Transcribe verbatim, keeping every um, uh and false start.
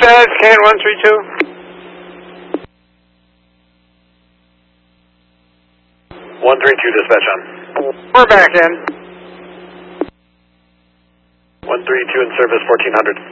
says K N one three two. one three two dispatch on. We're back in. one three two in service, fourteen hundred.